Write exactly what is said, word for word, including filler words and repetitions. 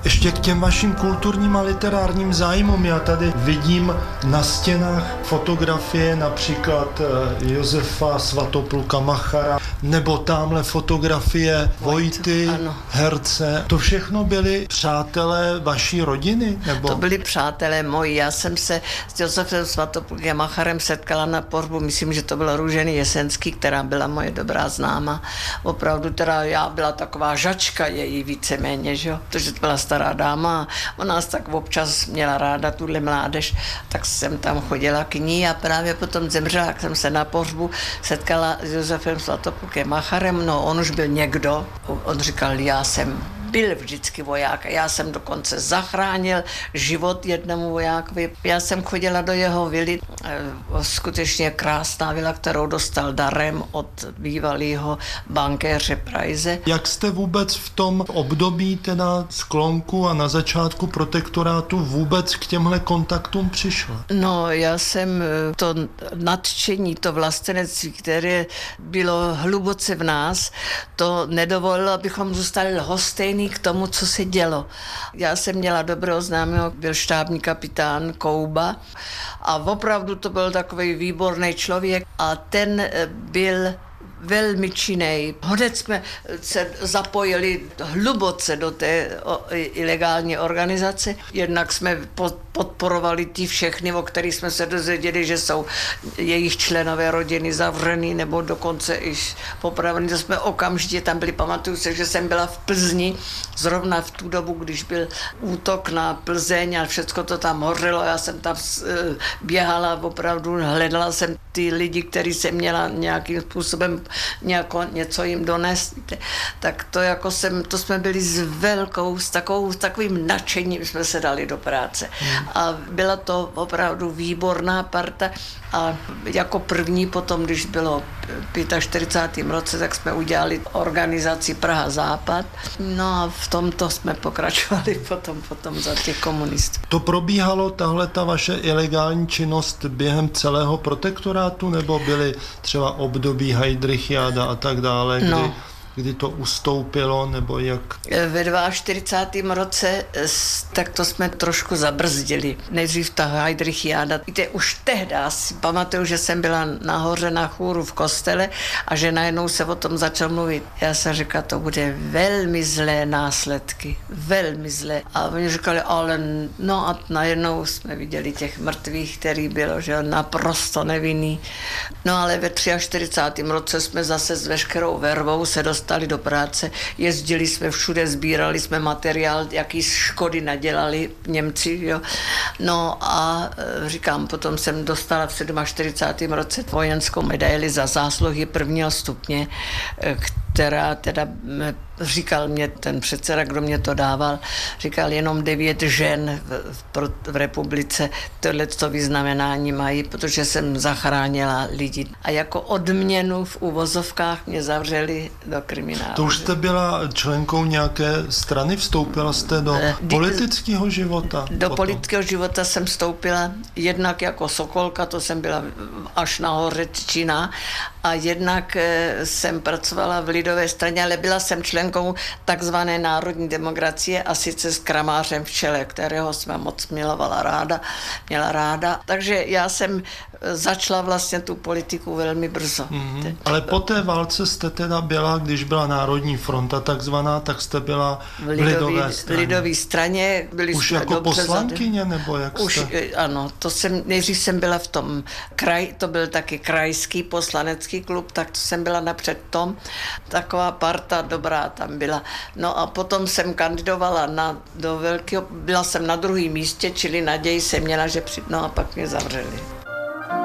Ještě k těm vašim kulturním a literárním zájmům. Já tady vidím na stěnách fotografie například Josefa Svatopluka Machara, nebo tamhle fotografie Vojty, ano. herce. To všechno byli přátelé vaší rodiny? Nebo? To byli přátelé moji. Já jsem se s Josefem Svatoplukem Macharem setkala na pohřbu, myslím, že to byla Růženy Jesenský, která byla moje dobrá známa. Opravdu teda já byla taková žačka její víceméně, že jo? Protože to byla stará dáma, ona nás tak občas měla ráda, tuhle mládež, tak jsem tam chodila k ní a právě potom zemřela, jak jsem se na pohřbu setkala s Josefem Svatoplukem Macharem, no on už byl někdo, on říkal, já jsem byl vždycky voják. Já jsem dokonce zachránil život jednomu vojákovi. Já jsem chodila do jeho vily, skutečně krásná vila, kterou dostal darem od bývalého bankéře Prajze. Jak jste vůbec v tom období teda sklonku a na začátku protektorátu vůbec k těmhle kontaktům přišla? No, já jsem to nadšení, to vlastenectví, které bylo hluboce v nás, to nedovolilo, abychom zůstali lhostejní k tomu, co se dělo. Já jsem měla dobrého známého, byl štábní kapitán Kouba a opravdu to byl takový výborný člověk a ten byl velmi činnej. Hned jsme se zapojili hluboce do té ilegální organizace. Jednak jsme podporovali ty všechny, o kterých jsme se dozvěděli, že jsou jejich členové rodiny zavřený nebo dokonce i popraveni. To jsme okamžitě tam byli. Pamatuju se, že jsem byla v Plzni, zrovna v tu dobu, když byl útok na Plzeň a všechno to tam hořelo. Já jsem tam běhala, opravdu hledala jsem ty lidi, který jsem měla nějakým způsobem nějako, něco jim donést. Tak to jako jsem, to jsme byli s velkou, s, takovou, s takovým nadšením jsme se dali do práce. Hmm. A byla to opravdu výborná parta a jako první potom, když bylo čtyřicátém pátém roce, tak jsme udělali organizaci Praha Západ. No a v tomto jsme pokračovali potom, potom za těch komunistů. To probíhalo tahle ta vaše ilegální činnost během celého protektorátu, nebo byly třeba období Heydrichiáda a tak dále, kdy, no. kdy to ustoupilo, nebo jak? Ve čtyřicátém druhém roce tak to jsme trošku zabrzdili. Nejdřív ta Heydrichiáda. Víte, už tehdy si pamatuju, že jsem byla nahoře na chůru v kostele a že najednou se o tom začal mluvit. Já jsem říkala, to bude velmi zlé následky. Velmi zlé. A oni říkali, ale no a najednou jsme viděli těch mrtvých, který bylo, že naprosto nevinný. No ale ve čtyřicátém třetím roce jsme zase s veškerou vervou se dostali do práce, jezdili jsme všude, sbírali jsme materiál, jaký škody nadělali Němci, jo. No a říkám, potom jsem dostala v čtyřicátém sedmém roce vojenskou medaili za zásluhy prvního stupně, která teda říkal mě ten předseda, kdo mě to dával, říkal, jenom devět žen v, v, v republice tohleto vyznamenání mají, protože jsem zachránila lidi. A jako odměnu v uvozovkách mě zavřeli do kriminálu. To už jste byla členkou nějaké strany? Vstoupila jste do politického života? Do potom? Politického života jsem vstoupila jednak jako sokolka, to jsem byla až nahoře Čína, a jednak jsem pracovala v lidové straně, ale byla jsem členkou takzvané národní demokracie a sice s Kramářem v čele, kterého jsem moc milovala ráda, měla ráda. Takže já jsem začala vlastně tu politiku velmi brzo. Mm-hmm. Ale po té válce jste teda byla, když byla Národní fronta takzvaná, tak jste byla v lidové straně. V lidové straně. Byli Už jako poslankyně, nebo jak Už, jste? Ano, to jsem, nejdřív jsem byla v tom kraj, to byl taky krajský poslanecký klub, tak to jsem byla napřed tom. Taková parta dobrá tam byla. No a potom jsem kandidovala na, do velkého, byla jsem na druhém místě, čili naději jsem měla, že při, no a pak mě zavřeli.